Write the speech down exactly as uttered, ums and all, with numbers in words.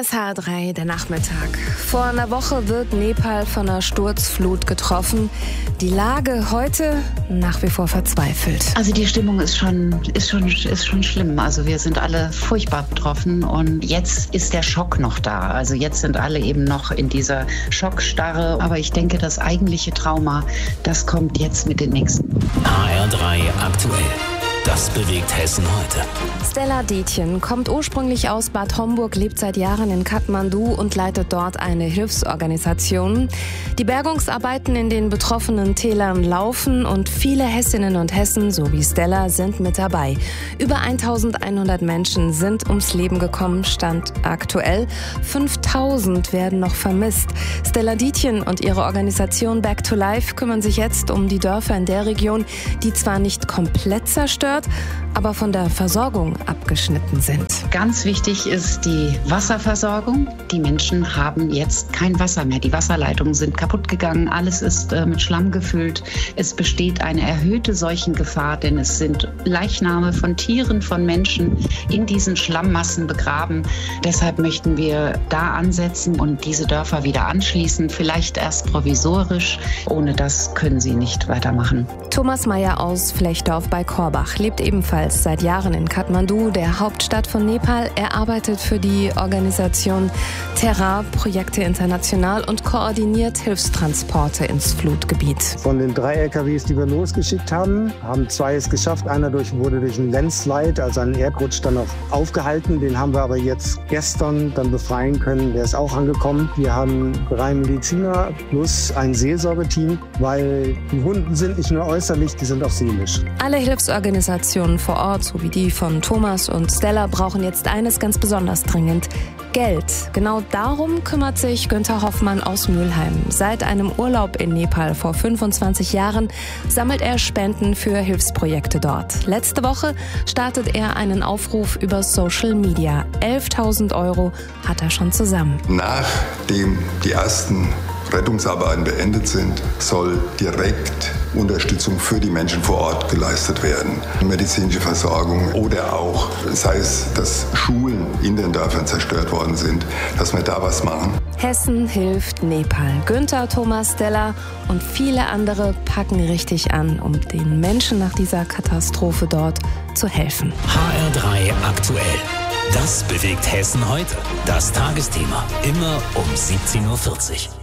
Hier ist H R drei, der Nachmittag. Vor einer Woche wird Nepal von einer Sturzflut getroffen. Die Lage heute nach wie vor verzweifelt. Also die Stimmung ist schon, ist schon, ist schon schlimm. Also wir sind alle furchtbar betroffen und jetzt ist der Schock noch da. Also jetzt sind alle eben noch in dieser Schockstarre. Aber ich denke, das eigentliche Trauma, das kommt jetzt mit den nächsten. H R drei aktuell. Das bewegt Hessen heute. Stella Detjen kommt ursprünglich aus Bad Homburg, lebt seit Jahren in Kathmandu und leitet dort eine Hilfsorganisation. Die Bergungsarbeiten in den betroffenen Tälern laufen und viele Hessinnen und Hessen, so wie Stella, sind mit dabei. Über eintausendeinhundert Menschen sind ums Leben gekommen, Stand aktuell. fünftausend werden noch vermisst. Stella Detjen und ihre Organisation Back to Life kümmern sich jetzt um die Dörfer in der Region, die zwar nicht komplett zerstört, aber von der Versorgung abgeschnitten sind. Ganz wichtig ist die Wasserversorgung. Die Menschen haben jetzt kein Wasser mehr. Die Wasserleitungen sind kaputt gegangen. Alles ist äh, mit Schlamm gefüllt. Es besteht eine erhöhte Seuchengefahr, denn es sind Leichname von Tieren, von Menschen in diesen Schlammmassen begraben. Deshalb möchten wir da ansetzen und diese Dörfer wieder anschließen. Vielleicht erst provisorisch. Ohne das können sie nicht weitermachen. Thomas Meyer aus Flechdorf bei Korbach lebt ebenfalls seit Jahren in Kathmandu, der Hauptstadt von Nepal. Er arbeitet für die Organisation Terra, Projekte international und koordiniert Hilfstransporte ins Flutgebiet. Von den drei L K Ws, die wir losgeschickt haben, haben zwei es geschafft. Einer durch, wurde durch einen Landslide, also einen Erdrutsch, dann noch aufgehalten. Den haben wir aber jetzt gestern dann befreien können. Der ist auch angekommen. Wir haben drei Mediziner plus ein Seelsorgeteam, weil die Wunden sind nicht nur äußerlich, die sind auch seelisch. Alle Hilfsorganisationen vor Ort, so wie die von Thomas und Stella, brauchen jetzt eines ganz besonders dringend: Geld. Genau darum kümmert sich Günther Hoffmann aus Mülheim. Seit einem Urlaub in Nepal vor fünfundzwanzig Jahren sammelt er Spenden für Hilfsprojekte dort. Letzte Woche startet er einen Aufruf über Social Media. elftausend Euro hat er schon zusammen. Nachdem die ersten Rettungsarbeiten beendet sind, soll direkt Unterstützung für die Menschen vor Ort geleistet werden. Medizinische Versorgung oder auch, sei es, dass Schulen in den Dörfern zerstört worden sind, dass wir da was machen. Hessen hilft Nepal. Günther, Thomas, Stella und viele andere packen richtig an, um den Menschen nach dieser Katastrophe dort zu helfen. H R drei aktuell. Das bewegt Hessen heute. Das Tagesthema. Immer um siebzehn Uhr vierzig.